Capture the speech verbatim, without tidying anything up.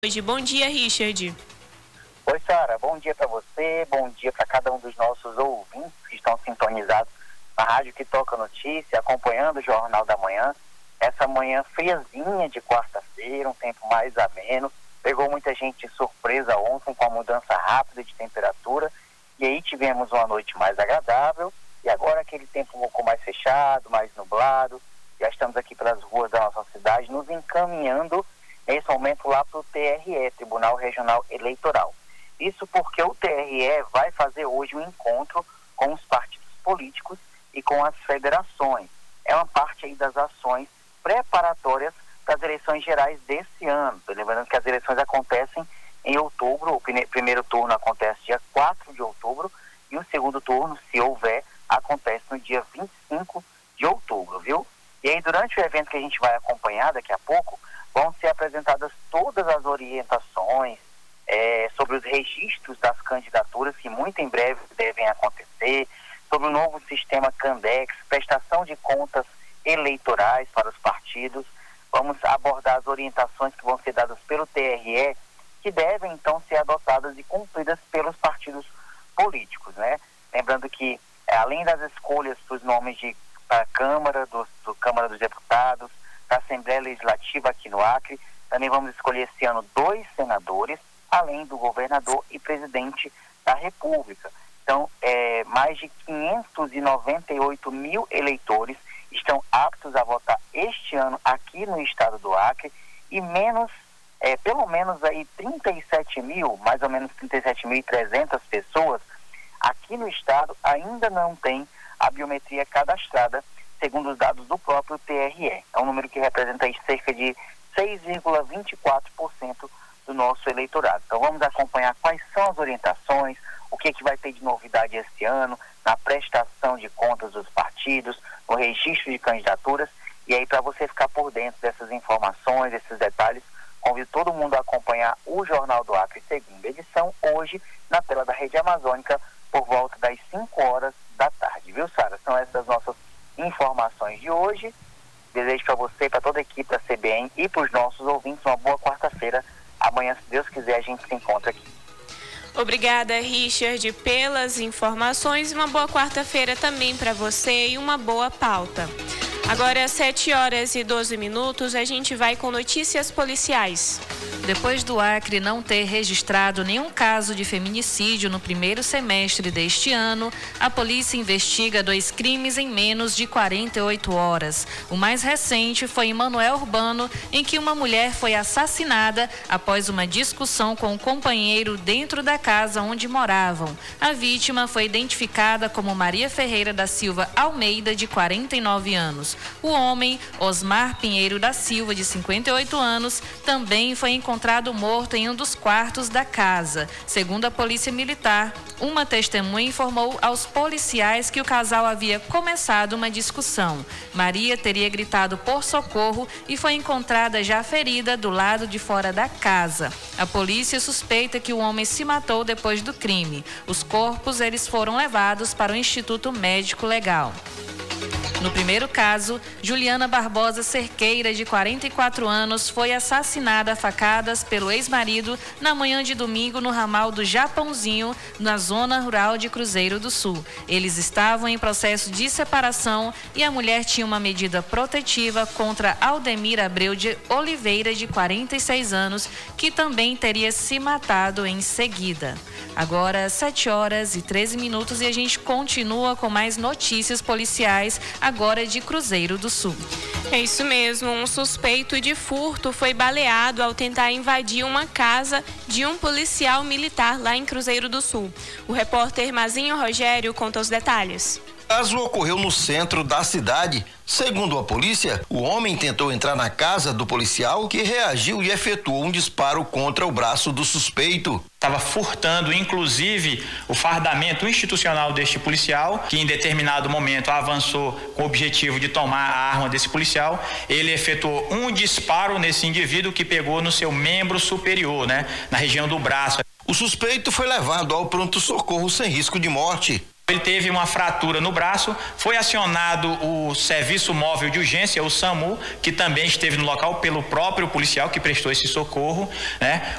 Hoje. Bom dia, Richard. Oi, Sara. Bom dia para você, bom dia para cada um dos nossos ouvintes que estão sintonizados na rádio que toca notícia, acompanhando o Jornal da Manhã. Essa manhã friazinha de quarta-feira, um tempo mais ameno. Pegou muita gente de surpresa ontem com a mudança rápida de temperatura. E aí tivemos uma noite mais agradável. E agora aquele tempo um pouco mais fechado, mais nublado. Já estamos aqui pelas ruas da nossa cidade, nos encaminhando nesse momento lá para o T R E, Tribunal Regional Eleitoral. Isso porque o T R E vai fazer hoje um encontro com os partidos políticos e com as federações. É uma parte aí das ações preparatórias das eleições gerais desse ano. Lembrando que as eleições acontecem em outubro, o primeiro turno acontece dia quatro de outubro e o segundo turno, se houver, acontece no dia vinte e cinco de outubro, viu? E aí, durante o evento que a gente vai acompanhar daqui a pouco, vão ser apresentadas todas as orientações é, sobre os registros das candidaturas que muito em breve devem acontecer, sobre o novo sistema Candex, prestação de contas eleitorais para os partidos. Vamos abordar as orientações que vão ser dadas pelo T R E, que devem então ser adotadas e cumpridas pelos partidos políticos, né? Lembrando que, além das escolhas para os nomes de para a Câmara, do, do Câmara dos Deputados, da Assembleia Legislativa aqui no Acre, também vamos escolher esse ano dois senadores, além do governador e presidente da República. Então, é, mais de quinhentos e noventa e oito mil eleitores estão aptos a votar este ano aqui no estado do Acre e menos, é, pelo menos aí trinta e sete mil, mais ou menos trinta e sete mil e trezentas pessoas aqui no estado ainda não tem a biometria cadastrada, segundo os dados do próprio T R E. É um número que representa aí cerca de seis vírgula vinte e quatro por cento do nosso eleitorado. Então vamos acompanhar quais são as orientações, o que, é que vai ter de novidade este ano, na prestação de contas dos partidos, no registro de candidaturas. E aí, para você ficar por dentro dessas informações, desses detalhes, convido todo mundo a acompanhar o Jornal do Acre, segunda edição, hoje, na tela da Rede Amazônica, por volta das cinco horas da tarde. Viu, Sara? São essas nossas informações de hoje. Desejo para você, para toda a equipe da C B N e para os nossos ouvintes uma boa quarta-feira. Amanhã, se Deus quiser, a gente se encontra aqui. Obrigada, Richard, pelas informações. Uma boa quarta-feira também para você e uma boa pauta. Agora, às sete horas e doze minutos, a gente vai com notícias policiais. Depois do Acre não ter registrado nenhum caso de feminicídio no primeiro semestre deste ano, a polícia investiga dois crimes em menos de quarenta e oito horas. O mais recente foi em Manoel Urbano, em que uma mulher foi assassinada após uma discussão com um companheiro dentro da casa onde moravam. A vítima foi identificada como Maria Ferreira da Silva Almeida, de quarenta e nove anos. O homem, Osmar Pinheiro da Silva, de cinquenta e oito anos, também foi encontrado morto em um dos quartos da casa. Segundo a Polícia Militar, uma testemunha informou aos policiais que o casal havia começado uma discussão. Maria teria gritado por socorro e foi encontrada já ferida do lado de fora da casa. A polícia suspeita que o homem se matou depois do crime. Os corpos eles foram levados para o Instituto Médico Legal. No primeiro caso, Juliana Barbosa Cerqueira, de quarenta e quatro anos, foi assassinada a facadas pelo ex-marido na manhã de domingo no ramal do Japãozinho, na zona rural de Cruzeiro do Sul. Eles estavam em processo de separação e a mulher tinha uma medida protetiva contra Aldemir Abreu de Oliveira, de quarenta e seis anos, que também teria se matado em seguida. Agora, sete horas e treze minutos e a gente continua com mais notícias policiais, agora de Cruzeiro do Sul. É isso mesmo, um suspeito de furto foi baleado ao tentar invadir uma casa de um policial militar lá em Cruzeiro do Sul. O repórter Mazinho Rogério conta os detalhes. O caso ocorreu no centro da cidade. Segundo a polícia, o homem tentou entrar na casa do policial, que reagiu e efetuou um disparo contra o braço do suspeito. Estava furtando, inclusive, o fardamento institucional deste policial, que em determinado momento avançou com o objetivo de tomar a arma desse policial. Ele efetuou um disparo nesse indivíduo que pegou no seu membro superior, né, na região do braço. O suspeito foi levado ao pronto-socorro sem risco de morte. Ele teve uma fratura no braço, foi acionado o Serviço Móvel de Urgência, o SAMU, que também esteve no local pelo próprio policial que prestou esse socorro, né?